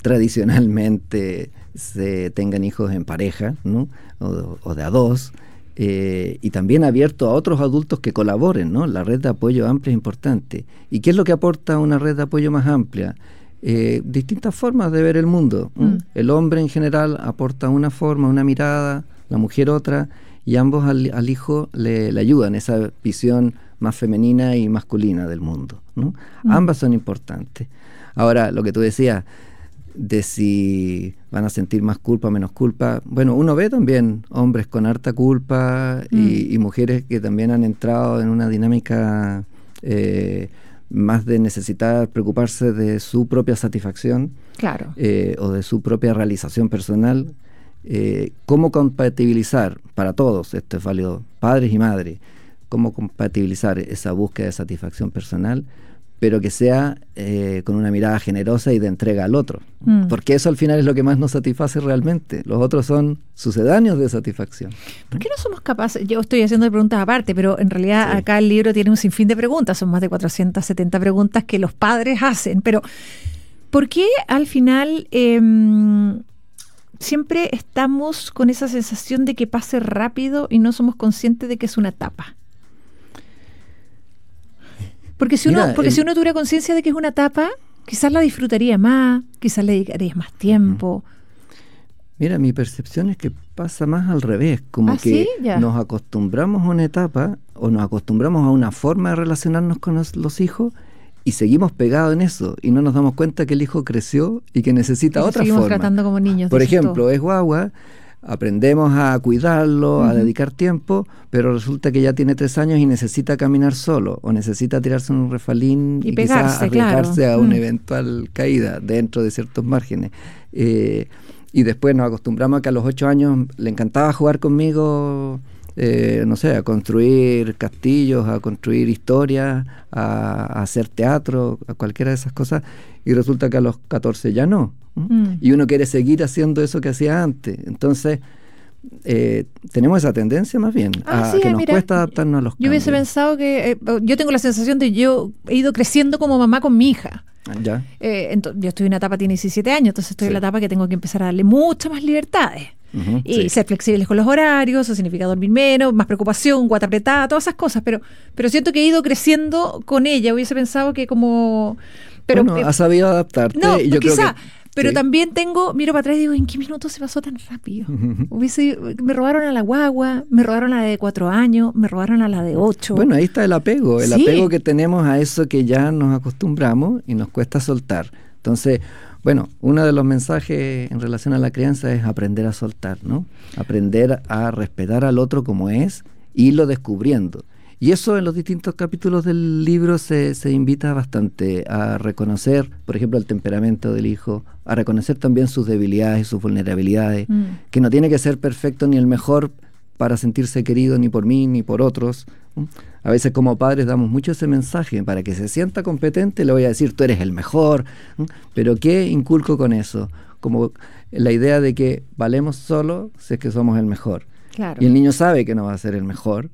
tradicionalmente se tengan hijos en pareja, ¿no? o de a dos, y también abierto a otros adultos que colaboren, ¿no? La red de apoyo amplia es importante. ¿Y qué es lo que aporta una red de apoyo más amplia? Distintas formas de ver el mundo. El hombre en general aporta una forma, una mirada, la mujer otra, y ambos al hijo le ayudan esa visión más femenina y masculina del mundo, ¿no? Ambas son importantes. Ahora, lo que tú decías, de si van a sentir más culpa o menos culpa, bueno, uno ve también hombres con harta culpa y mujeres que también han entrado en una dinámica más de necesitar preocuparse de su propia satisfacción, claro, o de su propia realización personal. Cómo compatibilizar para todos, esto es válido, padres y madres, cómo compatibilizar esa búsqueda de satisfacción personal, pero que sea con una mirada generosa y de entrega al otro, porque eso al final es lo que más nos satisface realmente. Los otros son sucedáneos de satisfacción. ¿Por qué no somos capaces? Yo estoy haciendo preguntas aparte, pero en realidad acá el libro tiene un sinfín de preguntas, son más de 470 preguntas que los padres hacen, pero ¿por qué al final siempre estamos con esa sensación de que pase rápido y no somos conscientes de que es una etapa? Porque si uno tuviera conciencia de que es una etapa, quizás la disfrutaría más, quizás le dedicarías más tiempo. Mira, mi percepción es que pasa más al revés, como que nos acostumbramos a una etapa o nos acostumbramos a una forma de relacionarnos con los hijos y seguimos pegados en eso y no nos damos cuenta que el hijo creció y que necesita otra seguimos forma. Tratando como niños. Por ejemplo, es guagua, aprendemos a cuidarlo, a dedicar tiempo, pero resulta que ya tiene 3 años y necesita caminar solo, o necesita tirarse en un refalín y quizás arriesgarse a una eventual caída dentro de ciertos márgenes. Y después nos acostumbramos a que a los 8 años le encantaba jugar conmigo, no sé, a construir castillos, a construir historias, a hacer teatro, a cualquiera de esas cosas, y resulta que a los 14 ya no. Y uno quiere seguir haciendo eso que hacía antes. Entonces, tenemos esa tendencia más bien, que nos cuesta adaptarnos a los cambios. Yo hubiese pensado que, yo tengo la sensación de yo he ido creciendo como mamá con mi hija. Ya. Yo estoy en una etapa, tiene 17 años, entonces estoy en la etapa que tengo que empezar a darle muchas más libertades. Y ser flexibles con los horarios, eso significa dormir menos, más preocupación, guata apretada, todas esas cosas, pero siento que he ido creciendo con ella. Hubiese pensado que como... Pero, has sabido adaptarte. No, y yo quizá, creo que, pero también miro para atrás y digo, ¿en qué minuto se pasó tan rápido? Me robaron a la guagua, me robaron a la de 4 años, me robaron a la de 8. Bueno, ahí está el apego que tenemos a eso que ya nos acostumbramos y nos cuesta soltar. Entonces, bueno, uno de los mensajes en relación a la crianza es aprender a soltar, ¿no? Aprender a respetar al otro como es, irlo descubriendo. Y eso en los distintos capítulos del libro se invita bastante a reconocer, por ejemplo, el temperamento del hijo, a reconocer también sus debilidades y sus vulnerabilidades, que no tiene que ser perfecto ni el mejor para sentirse querido ni por mí ni por otros. A veces como padres damos mucho ese mensaje, para que se sienta competente le voy a decir, tú eres el mejor, pero ¿qué inculco con eso? Como la idea de que valemos solo si es que somos el mejor. Claro. Y el niño sabe que no va a ser el mejor,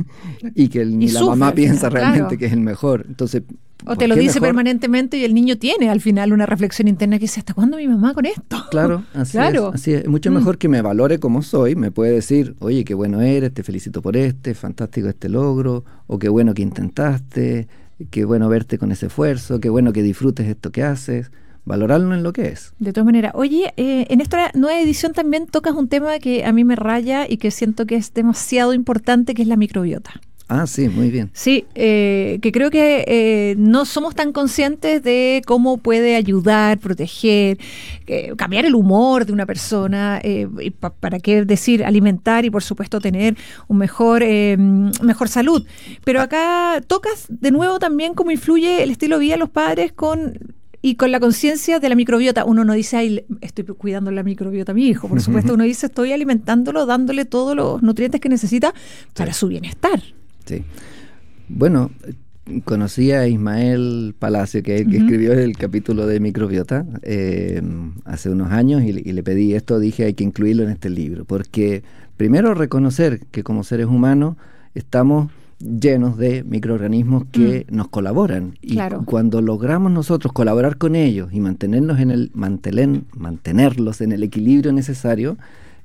y que ni la mamá piensa realmente que es el mejor. Entonces, o te lo dice permanentemente y el niño tiene al final una reflexión interna que dice, ¿hasta cuándo mi mamá con esto? Claro, así es. Mucho mejor que me valore como soy, me puede decir, oye, qué bueno eres, te felicito por fantástico este logro, o qué bueno que intentaste, qué bueno verte con ese esfuerzo, qué bueno que disfrutes esto que haces. Valorarlo en lo que es. De todas maneras, oye, en esta nueva edición también tocas un tema que a mí me raya y que siento que es demasiado importante, que es la microbiota. Ah, sí, muy bien. Sí, que creo que no somos tan conscientes de cómo puede ayudar, proteger, cambiar el humor de una persona, y para qué decir alimentar y por supuesto tener un mejor salud. Pero acá tocas de nuevo también cómo influye el estilo de vida de los padres con la conciencia de la microbiota. Uno no dice, ay, estoy cuidando la microbiota a mi hijo. Por supuesto, uno dice, estoy alimentándolo, dándole todos los nutrientes que necesita para su bienestar. Sí. Bueno, conocí a Ismael Palacio, que escribió el capítulo de microbiota hace unos años, y le pedí esto, dije, hay que incluirlo en este libro, porque primero reconocer que como seres humanos estamos llenos de microorganismos que nos colaboran. Y cuando logramos nosotros colaborar con ellos y mantenerlos en el equilibrio necesario,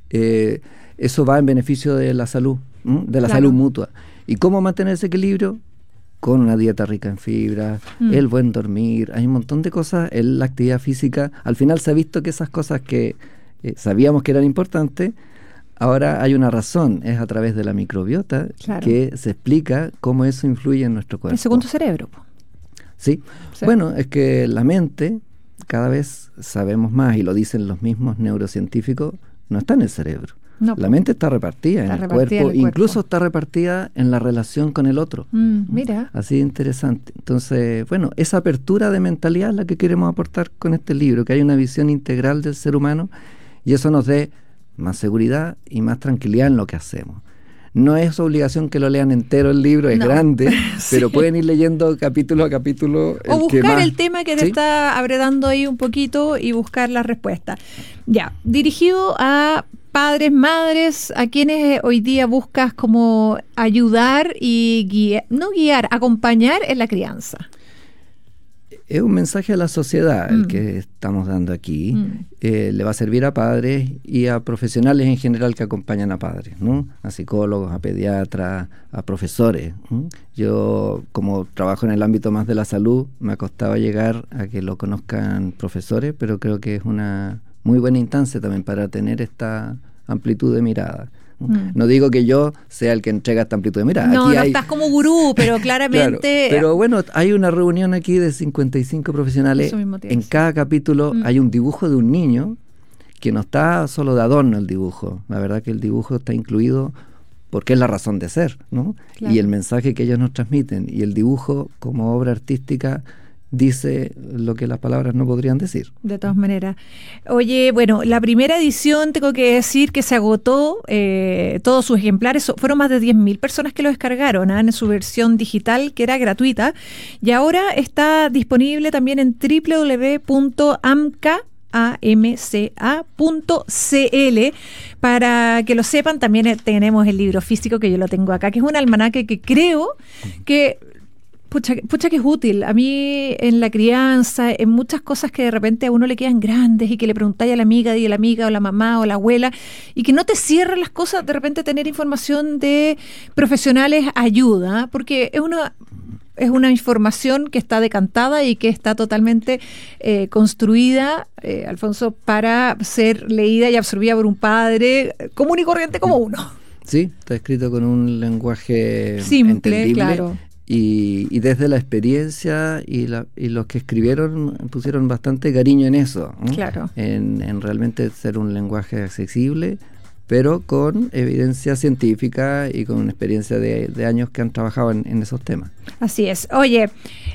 eso va en beneficio de la salud, de la salud mutua. ¿Y cómo mantener ese equilibrio? Con una dieta rica en fibra, el buen dormir, hay un montón de cosas, la actividad física. Al final se ha visto que esas cosas que sabíamos que eran importantes, ahora hay una razón, es a través de la microbiota que se explica cómo eso influye en nuestro cuerpo. El segundo cerebro. Sí. Bueno, es que la mente, cada vez sabemos más, y lo dicen los mismos neurocientíficos, no está en el cerebro. No, la mente está repartida en el cuerpo, incluso está repartida en la relación con el otro. Mira. Así de interesante. Entonces, bueno, esa apertura de mentalidad es la que queremos aportar con este libro, que hay una visión integral del ser humano y eso nos dé más seguridad y más tranquilidad en lo que hacemos. No es obligación que lo lean entero el libro, es grande, pero pueden ir leyendo capítulo a capítulo. O buscar el tema que te está abredando ahí un poquito y buscar la respuesta. Ya, dirigido a padres, madres, a quienes hoy día buscas como ayudar y acompañar en la crianza. Es un mensaje a la sociedad el que estamos dando aquí. Le va a servir a padres y a profesionales en general que acompañan a padres, ¿no? A psicólogos, a pediatras, a profesores. Yo, como trabajo en el ámbito más de la salud, me ha costado llegar a que lo conozcan profesores, pero creo que es una muy buena instancia también para tener esta amplitud de mirada. No digo que yo sea el que entrega esta amplitud de mirada. No, aquí estás como gurú, pero claramente... Claro, pero bueno, hay una reunión aquí de 55 profesionales. En cada capítulo hay un dibujo de un niño que no está solo de adorno el dibujo. La verdad que el dibujo está incluido porque es la razón de ser, ¿no? Claro. Y el mensaje que ellos nos transmiten. Y el dibujo, como obra artística, dice lo que las palabras no podrían decir. De todas maneras. Oye, bueno, la primera edición tengo que decir que se agotó todos sus ejemplares. Fueron más de 10.000 personas que lo descargaron en su versión digital, que era gratuita. Y ahora está disponible también en www.amca.cl. Para que lo sepan, también tenemos el libro físico, que yo lo tengo acá, que es un almanaque que creo que Pucha que es útil. A mí en la crianza, en muchas cosas que de repente a uno le quedan grandes y que le preguntáis a la amiga o la mamá o la abuela y que no te cierran las cosas, de repente tener información de profesionales ayuda, porque es una información que está decantada y que está totalmente construida, Alfonso, para ser leída y absorbida por un padre común y corriente como uno. Sí, está escrito con un lenguaje simple, entendible. Claro. Y desde la experiencia y los que escribieron pusieron bastante cariño en eso, ¿no? Claro. En realmente ser un lenguaje accesible, pero con evidencia científica y con experiencia de años que han trabajado en esos temas. Así es. Oye,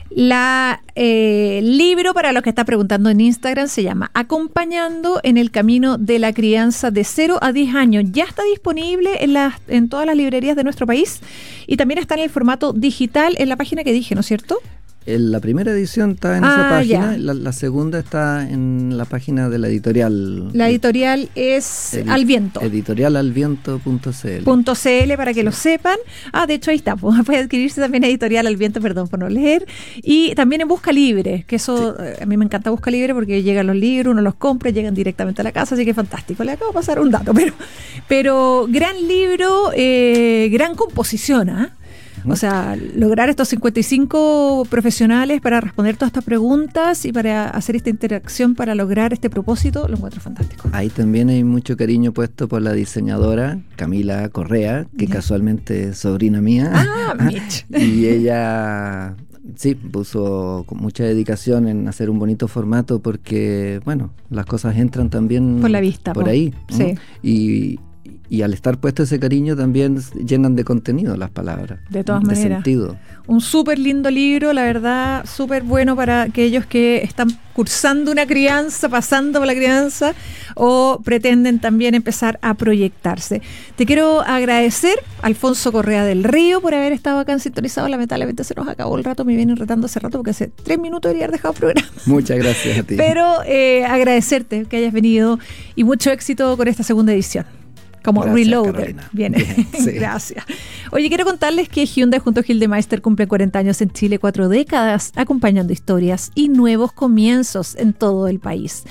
libro, para los que está preguntando en Instagram, se llama Acompañando en el Camino de la Crianza de 0 a 10 años. Ya está disponible en todas las librerías de nuestro país y también está en el formato digital en la página que dije, ¿no es cierto? La primera edición está en esa página, la segunda está en la página de la editorial. La editorial es Al Viento. Editorialalviento.cl. Para que lo sepan. De hecho ahí está, puede adquirirse también Editorial Al Viento, perdón por no leer. Y también en Busca Libre, que eso a mí me encanta Busca Libre porque llegan los libros, uno los compra, llegan directamente a la casa, así que es fantástico. Le acabo de pasar un dato, pero gran libro, gran composición, O sea, lograr estos 55 profesionales para responder todas estas preguntas y para hacer esta interacción para lograr este propósito, lo encuentro fantástico. Ahí también hay mucho cariño puesto por la diseñadora Camila Correa, que casualmente es sobrina mía. Mitch. Y ella puso con mucha dedicación en hacer un bonito formato porque, bueno, las cosas entran también por la vista, por ahí, ¿no? Sí. Y al estar puesto ese cariño también llenan de contenido las palabras. De todas maneras. Sentido. Un súper lindo libro, la verdad, súper bueno para aquellos que están cursando una crianza, pasando por la crianza o pretenden también empezar a proyectarse. Te quiero agradecer, Alfonso Correa del Río, por haber estado acá en Sintonizado. Lamentablemente se nos acabó el rato, me vienen retando hace rato porque hace 3 minutos debería haber dejado el programa. Muchas gracias a ti. Pero agradecerte que hayas venido y mucho éxito con esta segunda edición. Como Gracias, Reloaded. Carolina. Viene. Bien, sí. Gracias. Oye, quiero contarles que Hyundai junto a Gildemeister cumple 40 años en Chile, 4 décadas, acompañando historias y nuevos comienzos en todo el país.